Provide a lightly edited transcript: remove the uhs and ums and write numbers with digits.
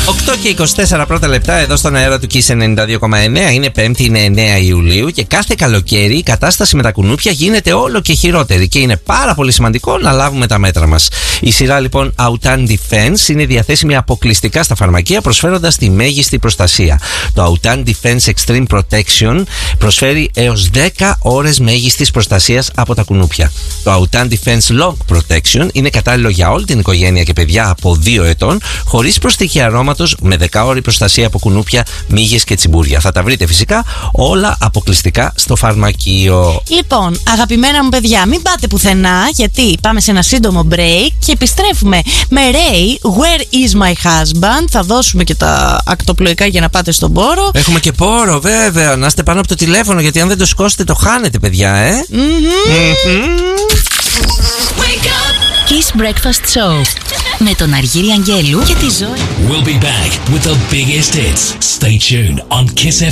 8 και 24 πρώτα λεπτά εδώ στον αέρα του Kiss 92,9. Είναι 5η, είναι 9 Ιουλίου και κάθε καλοκαίρι η κατάσταση με τα κουνούπια γίνεται όλο και χειρότερη και είναι πάρα πολύ σημαντικό να λάβουμε τα μέτρα μας. Η σειρά λοιπόν Autan Defense είναι διαθέσιμη αποκλειστικά στα φαρμακεία, προσφέροντας τη μέγιστη προστασία. Το Autan Defense Extreme Protection προσφέρει έως 10 ώρες μέγιστης προστασίας από τα κουνούπια. Το Autan Defense Long Protection είναι κατάλληλο για όλη την οικογένεια και παιδιά από 2 ετών, χωρίς προσθήκη αρώματος, με 10 ώρη προστασία από κουνούπια, μύγες και τσιμπούρια. Θα τα βρείτε φυσικά όλα αποκλειστικά στο φαρμακείο. Λοιπόν, αγαπημένα μου παιδιά, μην πάτε πουθενά, γιατί πάμε σε ένα σύντομο break και επιστρέφουμε με Ray, Where is my husband? Θα δώσουμε και τα ακτοπλοϊκά για να πάτε στον πόρο. Έχουμε και πόρο, βέβαια. Να είστε πάνω από το τηλέφωνο, γιατί αν δεν το σηκώσετε το χάνετε, παιδιά, Kiss Breakfast Show με τον Αργύρη Αγγέλου και τη Ζωή. We'll be back with the biggest hits. Stay tuned on Kiss